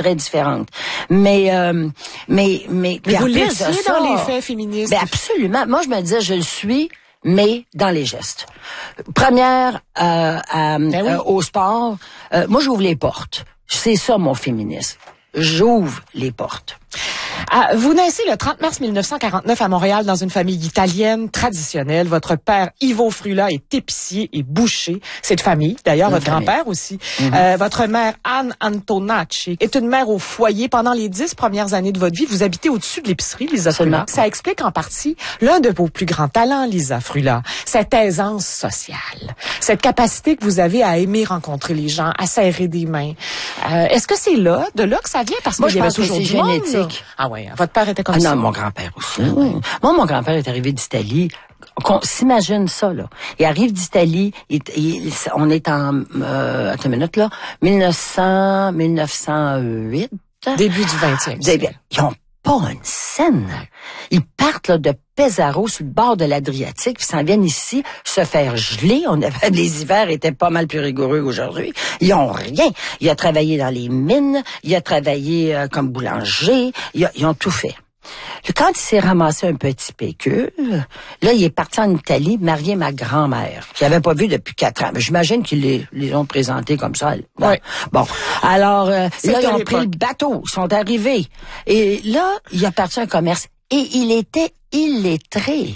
très différente. Mais vous l'étiez dans les faits féministes? Ben absolument. Moi, je me disais, je le suis, mais dans les gestes. Première, au sport, moi, j'ouvre les portes. C'est ça, mon féminisme. J'ouvre les portes. Vous naissez le 30 mars 1949 à Montréal dans une famille italienne traditionnelle. Votre père, Ivo Frula, est épicier et boucher. C'est de famille. D'ailleurs, votre grand-père aussi. Votre mère, Anne Antonacci, est une mère au foyer. Pendant les 10 premières années de votre vie, vous habitez au-dessus de l'épicerie, Lisa Frula. Ça explique en partie l'un de vos plus grands talents, Lisa Frula. Cette aisance sociale. Cette capacité que vous avez à aimer rencontrer les gens, à serrer des mains. Est-ce que c'est de là que ça vient? Parce moi, qu'il y avait toujours c'est génétique. Ah oui, votre père était comme ça? Non, mon grand-père aussi. Oui. Moi, mon grand-père est arrivé d'Italie. On s'imagine ça, là. Il arrive d'Italie, on est en, attends une minute, là, 1908. Début du 20e siècle. Ils ont pas une scène. Ils partent, là, de Pesaro, sur le bord de l'Adriatique, puis s'en viennent ici se faire geler. Les hivers étaient pas mal plus rigoureux qu'aujourd'hui. Ils ont rien. Il a travaillé dans les mines, il a travaillé comme boulanger, ils ont tout fait. Quand il s'est ramassé un petit pécule, là, il est parti en Italie marier ma grand-mère, qu'il n'avait pas vu depuis 4 ans. Mais j'imagine qu'ils les ont présentés comme ça. Oui. Bon. Alors, là, ils ont pris le bateau. Ils sont arrivés. Et là, il a parti un commerce. Et il était illettré.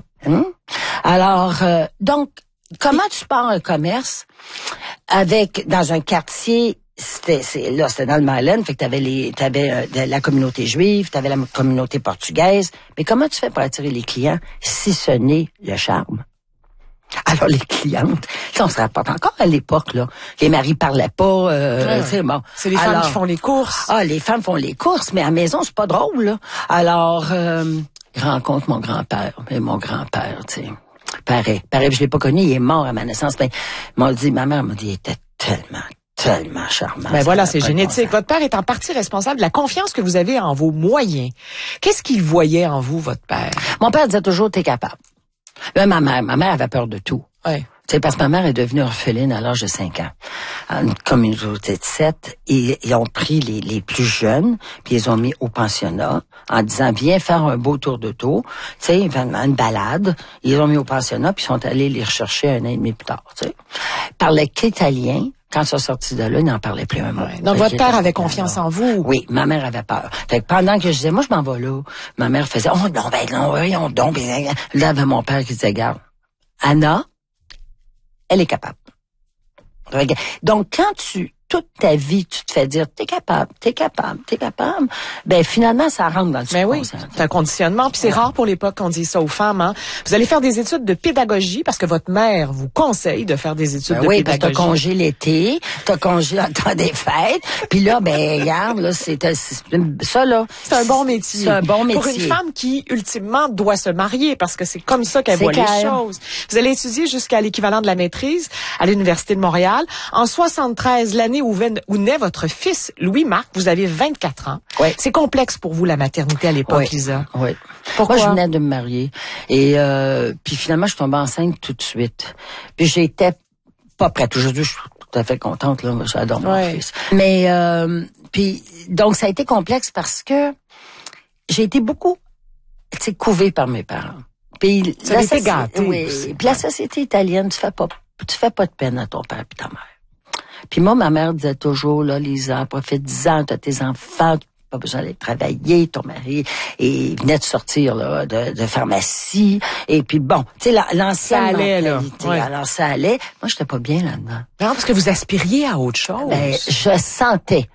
Alors, donc, comment tu pars un commerce dans un quartier. C'était dans le Malin, fait que t'avais la communauté juive, t'avais la communauté portugaise. Mais comment tu fais pour attirer les clients si ce n'est le charme? Alors les clientes, on se rapporte encore à l'époque là. Les maris parlaient pas, bon. C'est les femmes qui font les courses. Ah, les femmes font les courses, mais à la maison c'est pas drôle là. Alors, je rencontre mon grand-père, mais mon grand-père, tu sais, pareil, je l'ai pas connu, il est mort à ma naissance. Mais ma mère m'a dit, il était tellement charmant. Ben voilà, c'est génétique. Votre père est en partie responsable de la confiance que vous avez en vos moyens. Qu'est-ce qu'il voyait en vous, votre père? Mon père disait toujours, t'es capable. Là, ma mère avait peur de tout. Ouais. Tu sais, parce que ma mère est devenue orpheline à l'âge de 5 ans. Une communauté de 7. Et ils ont pris les plus jeunes, puis ils les ont mis au pensionnat, en disant, viens faire un beau tour d'auto. Tu sais, une balade. Ils les ont mis au pensionnat, puis ils sont allés les rechercher 1 an et demi plus tard, tu sais. Ils parlaient qu'italien. Quand ils sont sortis de là, ils n'en parlaient plus un mot. Ouais. Donc, votre père avait confiance en vous? Oui, ma mère avait peur. Fait que pendant que je disais, moi, je m'en vais là, ma mère faisait, oh non, voyons donc. Là, il y avait mon père qui disait, regarde, Anna, elle est capable. Donc, quand toute ta vie, tu te fais dire, t'es capable, ben finalement, ça rentre dans le subconscient. Oui, c'est un conditionnement, puis c'est rare pour l'époque qu'on dit ça aux femmes. Hein. Vous allez faire des études de pédagogie parce que votre mère vous conseille de faire des études de pédagogie. Oui, parce que t'as congé l'été, t'as congé dans le temps des fêtes, puis là, ben regarde, là, ça là. C'est un bon métier. C'est un bon métier. Pour une femme qui, ultimement, doit se marier parce que c'est comme ça qu'elle voit les choses. Vous allez étudier jusqu'à l'équivalent de la maîtrise à l'Université de Montréal. En 73, l'année où naît votre fils, Louis-Marc, vous avez 24 ans. Oui. C'est complexe pour vous, la maternité à l'époque, Lisa. Oui. Pourquoi? Moi, je venais de me marier. Et puis finalement, je suis tombée enceinte tout de suite. Puis j'étais pas prête. Aujourd'hui, je suis tout à fait contente, là. J'adore mon fils. Mais, puis, donc, ça a été complexe parce que j'ai été beaucoup, tu sais, couvée par mes parents. Puis, ça a été gâté. Oui. Puis la société italienne, tu fais pas de peine à ton père et ta mère. Puis moi, ma mère disait toujours, là, Lisa, profite-en, t'as tes enfants, pas besoin d'aller travailler, ton mari venait de sortir là, de pharmacie, et puis bon, tu sais, l'ancienne mentalité, là. Alors ça allait. Moi, j'étais pas bien là-dedans. Non, parce que vous aspiriez à autre chose. Ben, je sentais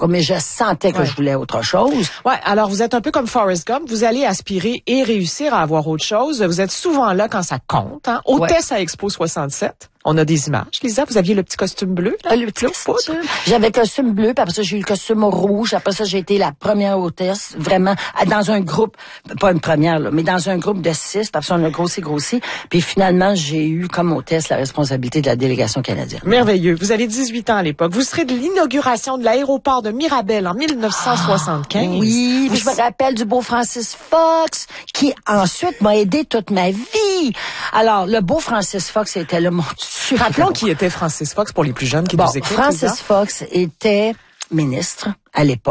que je voulais autre chose. Ouais, alors vous êtes un peu comme Forrest Gump, vous allez aspirer et réussir à avoir autre chose. Vous êtes souvent là quand ça compte, hein. Hôtesse à Expo 67. On a des images. Lisa, vous aviez le petit costume bleu, là? Le petit costume. J'avais le costume bleu, puis après ça, j'ai eu le costume rouge. Après ça, j'ai été la première hôtesse, vraiment, dans un groupe, pas une première, là, mais dans un groupe de 6, parce qu'on a grossi. Puis finalement, j'ai eu comme hôtesse la responsabilité de la délégation canadienne. Merveilleux. Vous avez 18 ans à l'époque. Vous serez de l'inauguration de l'aéroport de Mirabel en 1975. Oui, je me rappelle du beau Francis Fox, qui ensuite m'a aidé toute ma vie. Alors, le beau Francis Fox était là, mon Dieu. Rappelons qui était Francis Fox pour les plus jeunes qui nous écoutent. Francis Fox était ministre à l'époque.